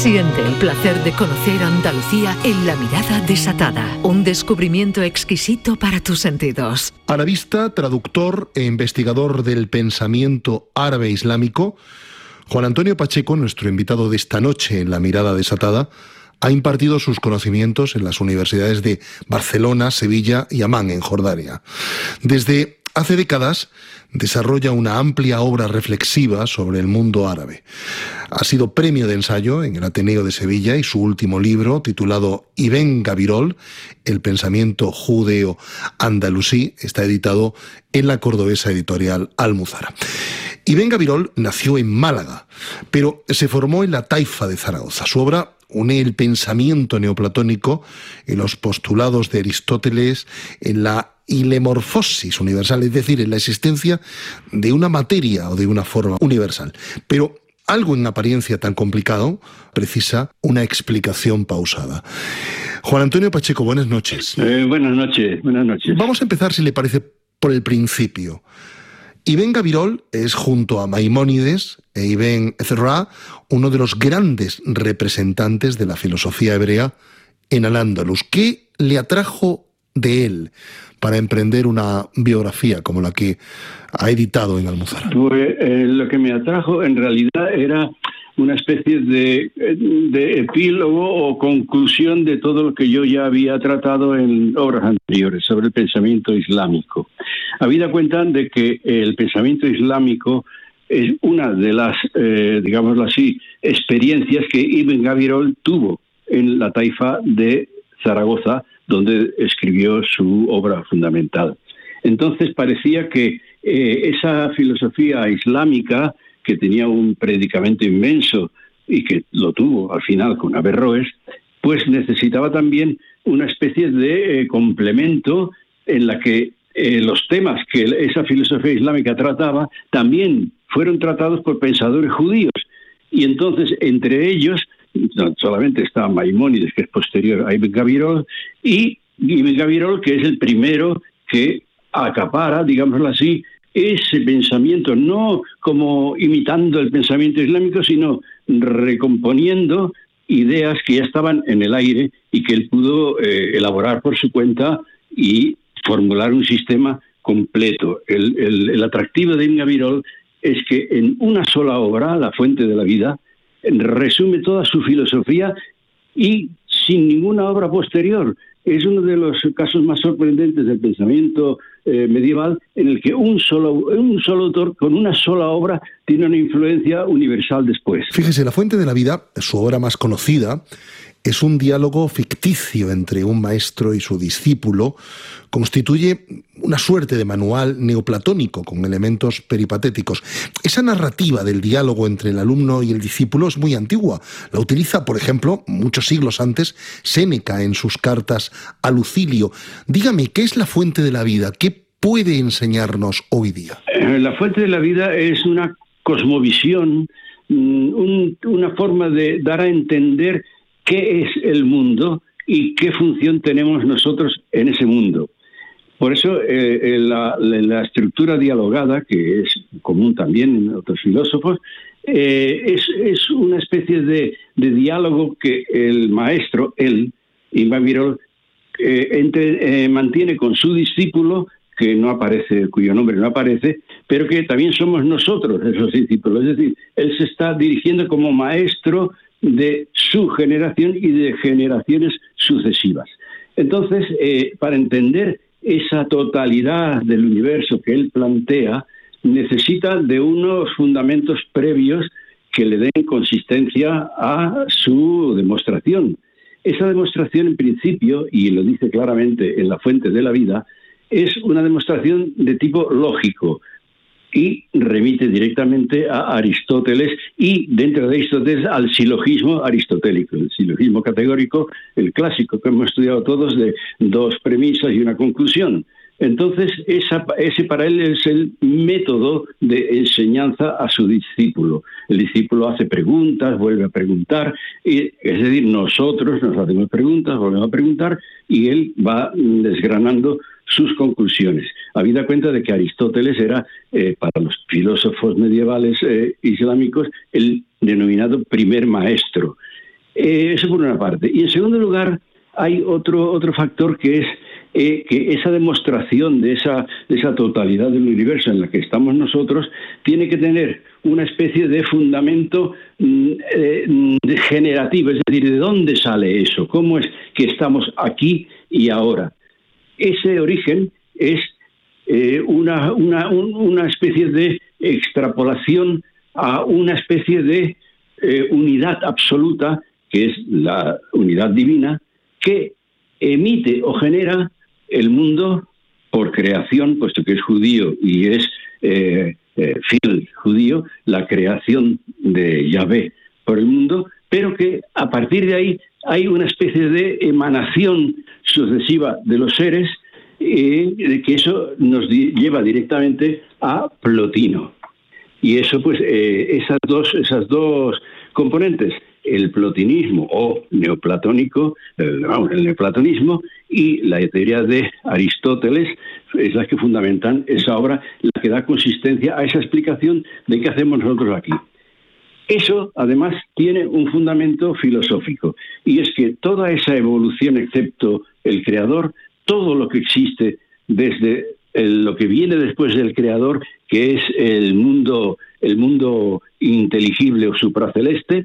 Siente el placer de conocer Andalucía en La Mirada Desatada. Un descubrimiento exquisito para tus sentidos. Arabista, traductor e investigador del pensamiento árabe islámico, Juan Antonio Pacheco, nuestro invitado de esta noche en La Mirada Desatada, ha impartido sus conocimientos en las universidades de Barcelona, Sevilla y Amán, en Jordania. Desde hace décadas desarrolla una amplia obra reflexiva sobre el mundo árabe. Ha sido premio de ensayo en el Ateneo de Sevilla y su último libro, titulado Ibn Gabirol, el pensamiento judeo-andalusí, está editado en la cordobesa editorial Almuzara. Ibn Gabirol nació en Málaga, pero se formó en la Taifa de Zaragoza. Su obra une el pensamiento neoplatónico y los postulados de Aristóteles en la ilemorfosis universal, es decir, en la existencia de una materia o de una forma universal. Pero algo en apariencia tan complicado precisa una explicación pausada. Juan Antonio Pacheco, buenas noches. Buenas noches. Vamos a empezar, si le parece, por el principio. Ibn Gabirol es, junto a Maimónides e Ibn Ezra, uno de los grandes representantes de la filosofía hebrea en Al-Ándalus. ¿Qué le atrajo de él para emprender una biografía como la que ha editado en Almuzara? Pues lo que me atrajo en realidad era una especie de epílogo o conclusión de todo lo que yo ya había tratado en obras anteriores sobre el pensamiento islámico. Habida cuenta de que el pensamiento islámico es una de las, digámoslo así, experiencias que Ibn Gabirol tuvo en la Taifa de Zaragoza, donde escribió su obra fundamental. Entonces parecía que esa filosofía islámica, que tenía un predicamento inmenso y que lo tuvo al final con Averroes, pues necesitaba también una especie de complemento en la que los temas que esa filosofía islámica trataba también fueron tratados por pensadores judíos. Y entonces, entre ellos, no solamente está Maimónides, que es posterior a Ibn Gabirol, y Ibn Gabirol, que es el primero que acapara, digámoslo así, ese pensamiento, no como imitando el pensamiento islámico, sino recomponiendo ideas que ya estaban en el aire y que él pudo elaborar por su cuenta y formular un sistema completo. El atractivo de Ibn Gabirol es que en una sola obra, La Fuente de la Vida, resume toda su filosofía y sin ninguna obra posterior. Es uno de los casos más sorprendentes del pensamiento medieval, en el que un solo autor con una sola obra tiene una influencia universal después. Fíjese, La Fuente de la Vida, su obra más conocida, es un diálogo ficticio entre un maestro y su discípulo. Constituye una suerte de manual neoplatónico con elementos peripatéticos. Esa narrativa del diálogo entre el alumno y el discípulo es muy antigua. La utiliza, por ejemplo, muchos siglos antes, Séneca en sus cartas a Lucilio. Dígame, ¿qué es la Fuente de la Vida? ¿Qué puede enseñarnos hoy día? La Fuente de la Vida es una cosmovisión, una forma de dar a entender qué es el mundo y qué función tenemos nosotros en ese mundo. Por eso la estructura dialogada, que es común también en otros filósofos, es una especie de diálogo que el maestro, Ibn Gabirol, mantiene con su discípulo, que no aparece, cuyo nombre no aparece, pero que también somos nosotros esos discípulos. Es decir, él se está dirigiendo como maestro de su generación y de generaciones sucesivas. Entonces, para entender esa totalidad del universo que él plantea, necesita de unos fundamentos previos que le den consistencia a su demostración. Esa demostración, en principio, y lo dice claramente en La Fuente de la Vida, es una demostración de tipo lógico y remite directamente a Aristóteles y, dentro de Aristóteles, al silogismo aristotélico, el silogismo categórico, el clásico que hemos estudiado todos, de dos premisas y una conclusión. Entonces, ese para él es el método de enseñanza a su discípulo. El discípulo hace preguntas, vuelve a preguntar, es decir, nosotros nos hacemos preguntas, volvemos a preguntar, y él va desgranando sus conclusiones. Habida cuenta de que Aristóteles era, para los filósofos medievales islámicos, el denominado primer maestro. Eso por una parte. Y en segundo lugar, hay otro factor que es que esa demostración de esa totalidad del universo en la que estamos nosotros tiene que tener una especie de fundamento generativo, es decir, ¿de dónde sale eso? ¿Cómo es que estamos aquí y ahora? Ese origen es una especie de extrapolación a una especie de unidad absoluta, que es la unidad divina, que emite o genera el mundo por creación, puesto que es judío y es fiel judío, la creación de Yahvé por el mundo, pero que a partir de ahí hay una especie de emanación sucesiva de los seres, que eso nos lleva directamente a Plotino. Y eso, pues, esas dos componentes, el plotinismo o neoplatónico, el neoplatonismo y la teoría de Aristóteles, es la que fundamentan esa obra, la que da consistencia a esa explicación de qué hacemos nosotros aquí. Eso, además, tiene un fundamento filosófico, y es que toda esa evolución, excepto el creador, todo lo que existe desde lo que viene después del creador, que es el mundo inteligible o supraceleste,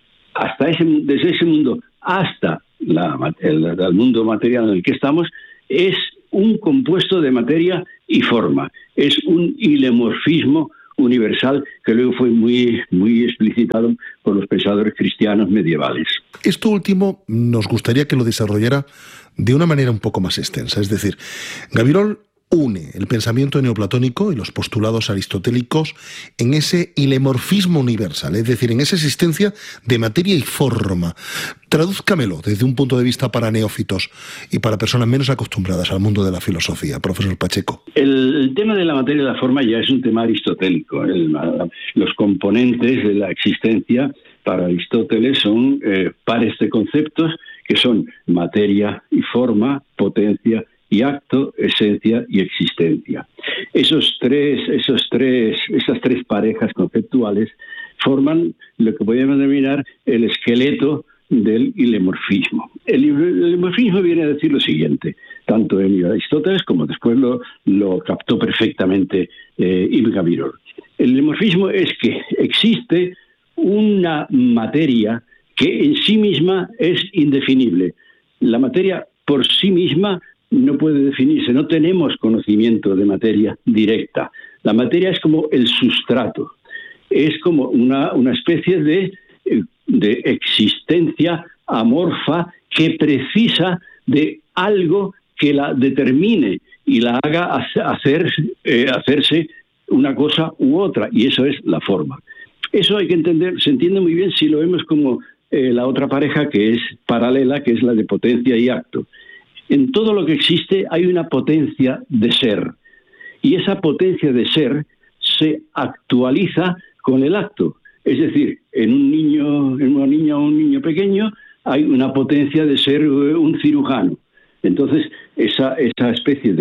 desde ese mundo hasta el mundo material en el que estamos, es un compuesto de materia y forma, es un hilemorfismo universal que luego fue muy, muy explicitado por los pensadores cristianos medievales. Esto último nos gustaría que lo desarrollara de una manera un poco más extensa, es decir, Gabirol une el pensamiento neoplatónico y los postulados aristotélicos en ese hilemorfismo universal, es decir, en esa existencia de materia y forma. Tradúzcamelo desde un punto de vista para neófitos y para personas menos acostumbradas al mundo de la filosofía, profesor Pacheco. El tema de la materia y la forma ya es un tema aristotélico. Los componentes de la existencia para Aristóteles son pares de conceptos que son materia y forma, potencia y acto, esencia y existencia. Esas tres parejas conceptuales forman lo que podríamos denominar el esqueleto del hilemorfismo. El hilemorfismo viene a decir lo siguiente, tanto en Aristóteles como después lo captó perfectamente Ibn Gabirol. El hilemorfismo es que existe una materia que en sí misma es indefinible. La materia por sí misma no puede definirse, no tenemos conocimiento de materia directa. La materia es como el sustrato, es como una especie de existencia amorfa que precisa de algo que la determine y la haga hacerse una cosa u otra, y eso es la forma. Eso hay que entender, se entiende muy bien si lo vemos como la otra pareja que es paralela, que es la de potencia y acto. En todo lo que existe hay una potencia de ser, y esa potencia de ser se actualiza con el acto. Es decir, en una niña o un niño pequeño hay una potencia de ser un cirujano. Entonces, esa especie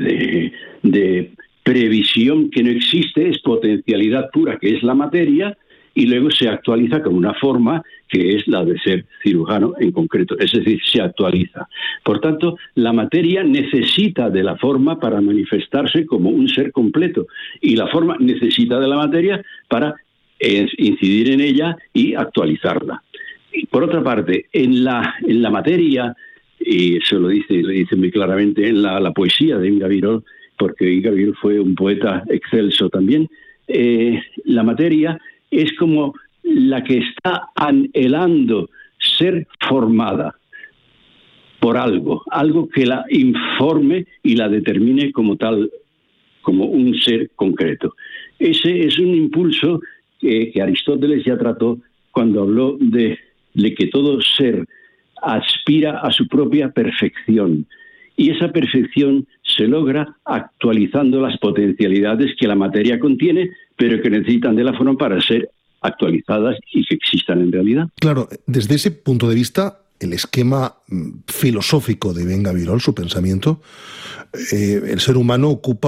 de previsión que no existe es potencialidad pura, que es la materia, y luego se actualiza con una forma que es la de ser cirujano en concreto, es decir, se actualiza. Por tanto, la materia necesita de la forma para manifestarse como un ser completo, y la forma necesita de la materia para incidir en ella y actualizarla. Y por otra parte, en la materia, y eso lo dice muy claramente en la poesía de Ibn Gabirol, porque Ibn Gabirol fue un poeta excelso también, la materia es como la que está anhelando ser formada por algo que la informe y la determine como tal, como un ser concreto. Ese es un impulso que Aristóteles ya trató cuando habló de que todo ser aspira a su propia perfección. Y esa perfección se logra actualizando las potencialidades que la materia contiene, pero que necesitan de la forma para ser actualizadas y que existan en realidad. Claro, desde ese punto de vista, el esquema filosófico de Ibn Gabirol, su pensamiento, el ser humano ocupa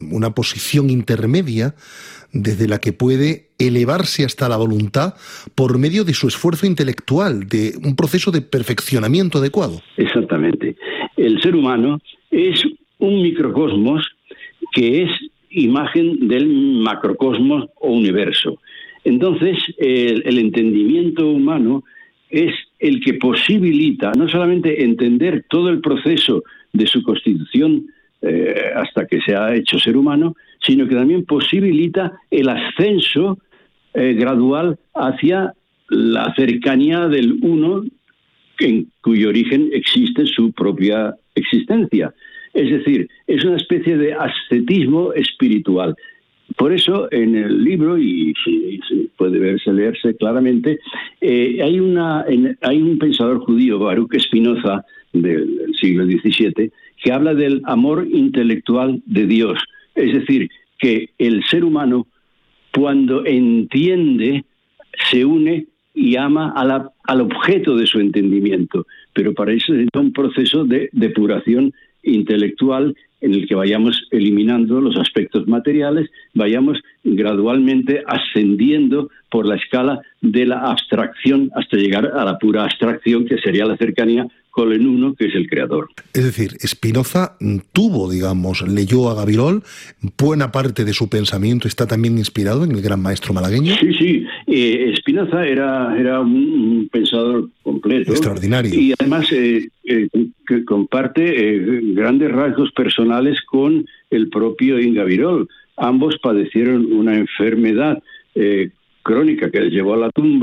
una posición intermedia desde la que puede elevarse hasta la voluntad por medio de su esfuerzo intelectual, de un proceso de perfeccionamiento adecuado. Exactamente. El ser humano es un microcosmos que es imagen del macrocosmos o universo. Entonces, el entendimiento humano es el que posibilita no solamente entender todo el proceso de su constitución hasta que se ha hecho ser humano, sino que también posibilita el ascenso gradual hacia la cercanía del uno, en cuyo origen existe su propia existencia. Es decir, es una especie de ascetismo espiritual. Por eso en el libro, y puede leerse claramente, hay un pensador judío, Baruch Spinoza, del siglo XVII, que habla del amor intelectual de Dios. Es decir, que el ser humano, cuando entiende, se une y ama al objeto de su entendimiento. Pero para eso es un proceso de depuración intelectual en el que vayamos eliminando los aspectos materiales, vayamos gradualmente ascendiendo por la escala de la abstracción hasta llegar a la pura abstracción, que sería la cercanía con el uno, que es el creador. Es decir, Spinoza leyó a Gavirol, buena parte de su pensamiento está también inspirado en el gran maestro malagueño. Sí, Spinoza era un pensador completo. Extraordinario. Y además que comparte grandes rasgos personales con el propio Gavirol. Ambos padecieron una enfermedad crónica que les llevó a la tumba.